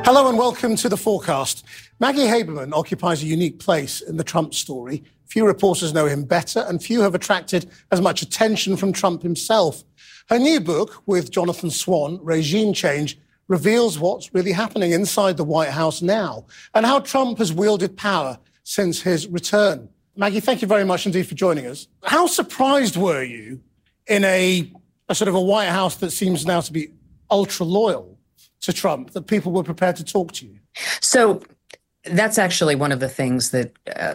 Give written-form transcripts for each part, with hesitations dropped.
Hello and welcome to The Forecast. Maggie Haberman occupies a unique place in the Trump story. Few reporters know him better, and few have attracted as much attention from Trump himself. Her new book with Jonathan Swan, Regime Change, reveals what's really happening inside the White House now and how Trump has wielded power since his return. Maggie, thank you very much indeed for joining us. How surprised were you in a sort of a White House that seems now to be ultra-loyal to Trump, that people were prepared to talk to you? So that's actually one of the things that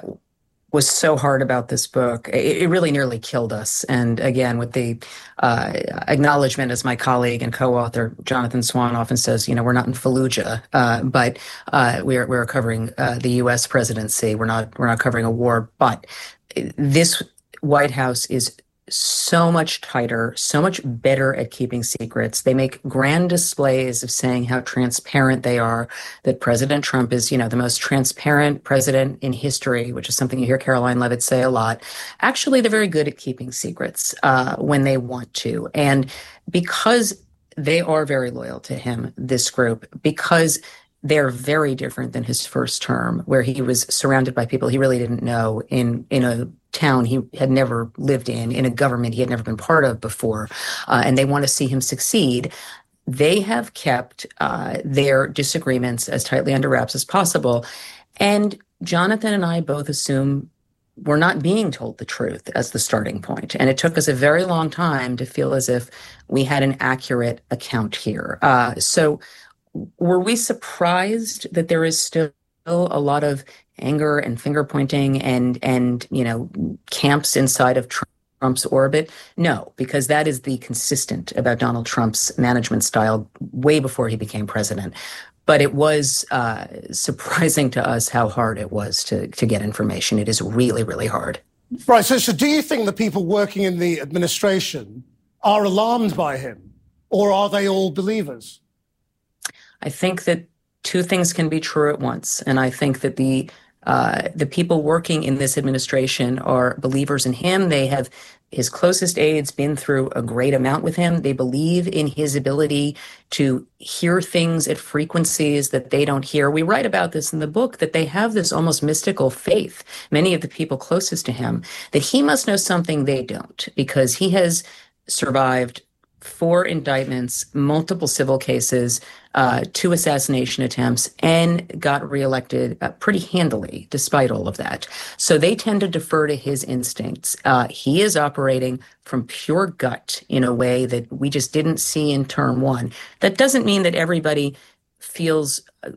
was so hard about this book. It really nearly killed us. And again, with the acknowledgement, as my colleague and co-author Jonathan Swan often says, you know, we're not in Fallujah, but we're covering the U.S. presidency. We're not covering a war. But this White House is so much tighter, so much better at keeping secrets. They make grand displays of saying how transparent they are, that President Trump is, you know, the most transparent president in history, which is something you hear Caroline Leavitt say a lot. Actually, they're very good at keeping secrets when they want to. And because they are very loyal to him, this group, because they're very different than his first term, where he was surrounded by people he really didn't know in a town he had never lived in a government he had never been part of before, and they want to see him succeed. They have kept their disagreements as tightly under wraps as possible. And Jonathan and I both assume we're not being told the truth as the starting point. And it took us a very long time to feel as if we had an accurate account here. So were we surprised that there is still a lot of anger and finger pointing and you know, camps inside of Trump's orbit? No, because that is the consistent about Donald Trump's management style way before he became president. But it was surprising to us how hard it was to get information. It is really, really hard. Right. So do you think the people working in the administration are alarmed by him, or are they all believers? I think that two things can be true at once. And I think that the people working in this administration are believers in him. They have his closest aides been through a great amount with him. They believe in his ability to hear things at frequencies that they don't hear. We write about this in the book, that they have this almost mystical faith, many of the people closest to him, that he must know something they don't, because he has survived 4 indictments, multiple civil cases, 2 assassination attempts, and got reelected pretty handily despite all of that. So they tend to defer to his instincts. He is operating from pure gut in a way that we just didn't see in term 1. That doesn't mean that everybody feels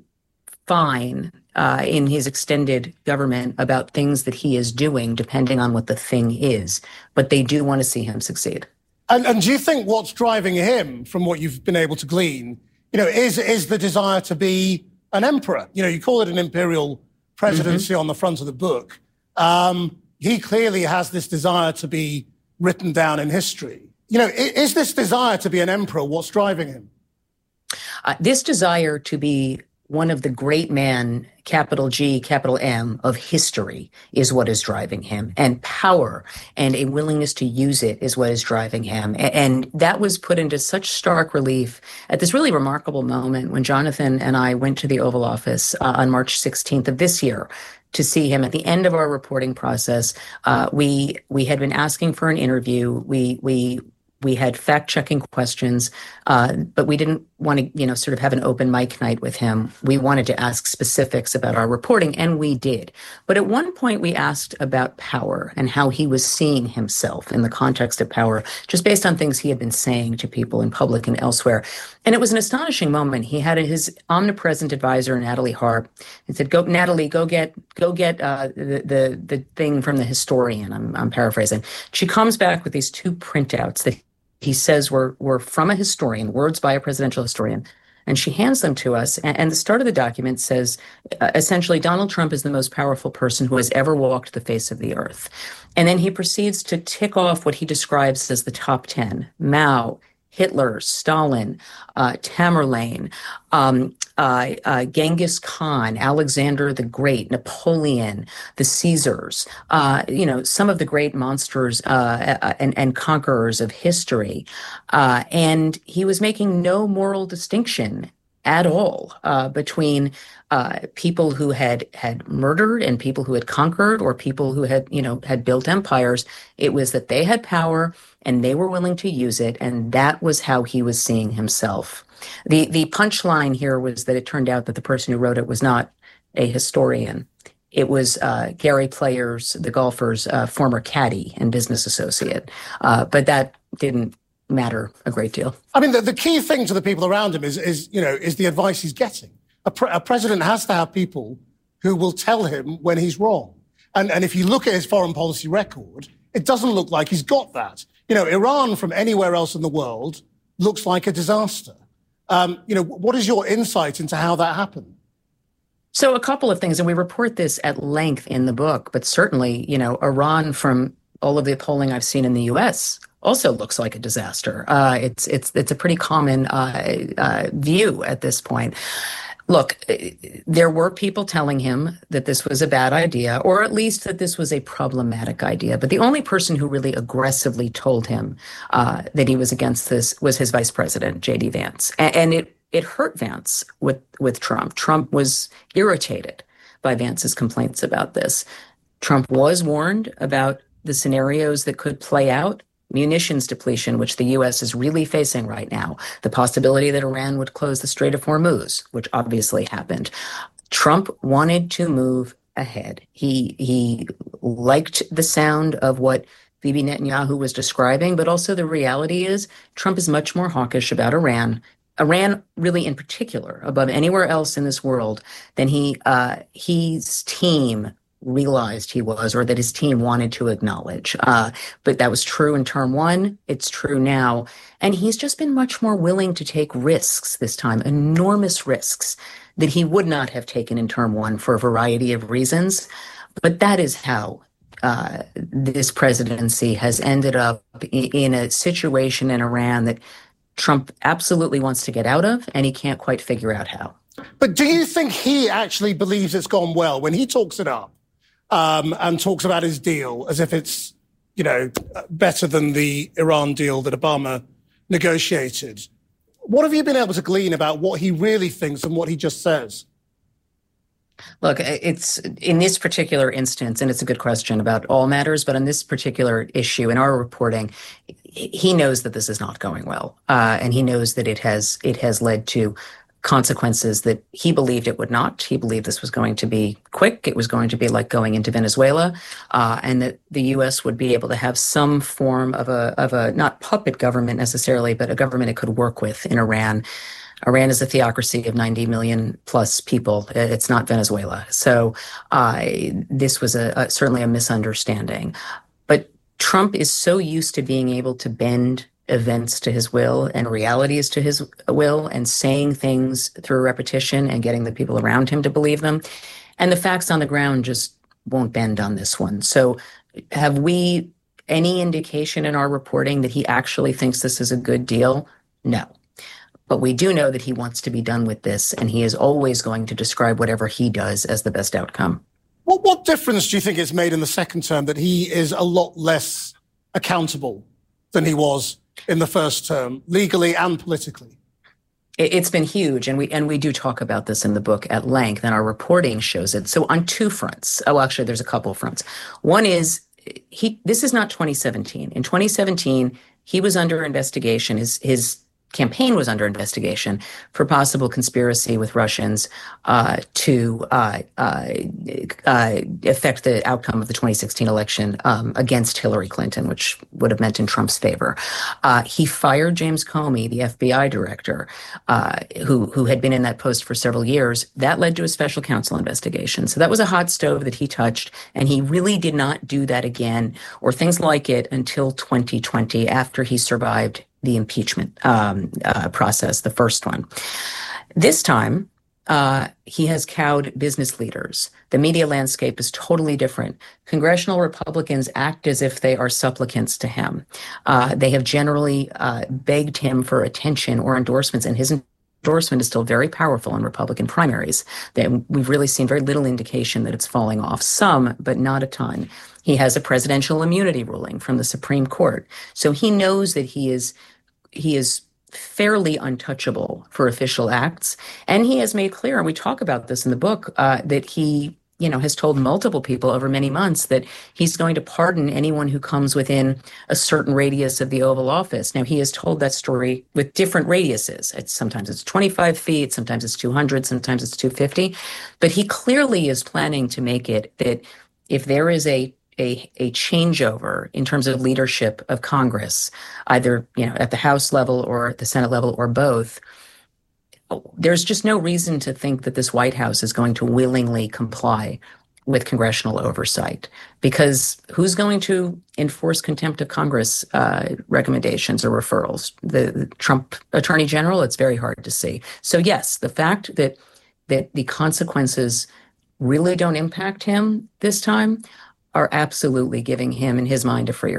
fine in his extended government about things that he is doing, depending on what the thing is. But they do want to see him succeed. And do you think what's driving him, from what you've been able to glean, you know, is the desire to be an emperor? You know, you call it an imperial presidency on the front of the book. He clearly has this desire to be written down in history. You know, is this desire to be an emperor what's driving him? This desire to be one of the great men, capital G, capital M, of history is what is driving him. And power and a willingness to use it is what is driving him. And that was put into such stark relief at this really remarkable moment when Jonathan and I went to the Oval Office on March 16th of this year to see him. At the end of our reporting process, we had been asking for an interview. We had fact-checking questions, but we didn't want to, you know, sort of have an open mic night with him. We wanted to ask specifics about our reporting, and we did. But at one point, we asked about power and how he was seeing himself in the context of power, just based on things he had been saying to people in public and elsewhere. And it was an astonishing moment. He had his omnipresent advisor, Natalie Harp. He said, "Go, Natalie, go get the thing from the historian." I'm paraphrasing. She comes back with these 2 printouts that he says were from a historian, words by a presidential historian. And she hands them to us. And the start of the document says, essentially, Donald Trump is the most powerful person who has ever walked the face of the earth. And then he proceeds to tick off what he describes as the top 10: Mao, Hitler, Stalin, Tamerlane, Genghis Khan, Alexander the Great, Napoleon, the Caesars, some of the great monsters and conquerors of history. And he was making no moral distinction at all between people who had murdered and people who had conquered or people who had built empires. It was that they had power and they were willing to use it, and that was how he was seeing himself. The punchline here was that it turned out that the person who wrote it was not a historian. It was Gary Players, the golfer's former caddy and business associate. But that didn't matter a great deal. I mean, the key thing to the people around him is the advice he's getting. A president has to have people who will tell him when he's wrong. And if you look at his foreign policy record, it doesn't look like he's got that. Iran from anywhere else in the world looks like a disaster. What is your insight into how that happened? So a couple of things, and we report this at length in the book, but certainly, Iran, from all of the polling I've seen in the U.S., also looks like a disaster. It's a pretty common view at this point. Look, there were people telling him that this was a bad idea, or at least that this was a problematic idea. But the only person who really aggressively told him that he was against this was his vice president, J.D. Vance. And it hurt Vance with Trump. Trump was irritated by Vance's complaints about this. Trump was warned about the scenarios that could play out. Munitions depletion, which the U.S. is really facing right now, the possibility that Iran would close the Strait of Hormuz, which obviously happened. Trump wanted to move ahead. He liked the sound of what Bibi Netanyahu was describing, but also the reality is Trump is much more hawkish about Iran really in particular, above anywhere else in this world, than his team realized he was, or that his team wanted to acknowledge. But that was true in term one. It's true now. And he's just been much more willing to take risks this time, enormous risks that he would not have taken in term one for a variety of reasons. But that is how this presidency has ended up in a situation in Iran that Trump absolutely wants to get out of, and he can't quite figure out how. But do you think he actually believes it's gone well when he talks it up? And talks about his deal as if it's, better than the Iran deal that Obama negotiated? What have you been able to glean about what he really thinks and what he just says? Look, it's in this particular instance, and it's a good question about all matters, but on this particular issue in our reporting, he knows that this is not going well. And he knows that it has led to consequences that he believed it would not. He believed this was going to be quick. It was going to be like going into Venezuela, and that the U.S. would be able to have some form of a not puppet government necessarily, but a government it could work with in Iran. Iran is a theocracy of 90 million plus people. It's not Venezuela. So this was certainly a misunderstanding. But Trump is so used to being able to bend events to his will and realities to his will and saying things through repetition and getting the people around him to believe them. And the facts on the ground just won't bend on this one. So have we any indication in our reporting that he actually thinks this is a good deal? No. But we do know that he wants to be done with this, and he is always going to describe whatever he does as the best outcome. What difference do you think it's made in the second term that he is a lot less accountable than he was in the first term, legally and politically? It's been huge, and we do talk about this in the book at length, and our reporting shows it. So on two fronts. Oh, actually, there's a couple of fronts. One is this is not 2017. In 2017, he was under investigation. His campaign was under investigation for possible conspiracy with Russians to affect the outcome of the 2016 election against Hillary Clinton, which would have meant in Trump's favor. He fired James Comey, the FBI director, who had been in that post for several years. That led to a special counsel investigation. So that was a hot stove that he touched, and he really did not do that again or things like it until 2020, after he survived the impeachment process, the first one. This time, he has cowed business leaders. The media landscape is totally different. Congressional Republicans act as if they are supplicants to him. They have generally begged him for attention or endorsements, and his endorsement is still very powerful in Republican primaries. We've really seen very little indication that it's falling off. Some, but not a ton. He has a presidential immunity ruling from the Supreme Court. So he knows that he is fairly untouchable for official acts. And he has made clear, and we talk about this in the book, that he has told multiple people over many months that he's going to pardon anyone who comes within a certain radius of the Oval Office. Now, he has told that story with different radiuses. Sometimes it's 25 feet, sometimes it's 200, sometimes it's 250. But he clearly is planning to make it that if there is a changeover in terms of leadership of Congress, either at the House level or at the Senate level or both, there's just no reason to think that this White House is going to willingly comply with congressional oversight, because who's going to enforce contempt of Congress recommendations or referrals? The Trump Attorney General? It's very hard to see. So yes, the fact that the consequences really don't impact him this time are absolutely giving him, in his mind, a freer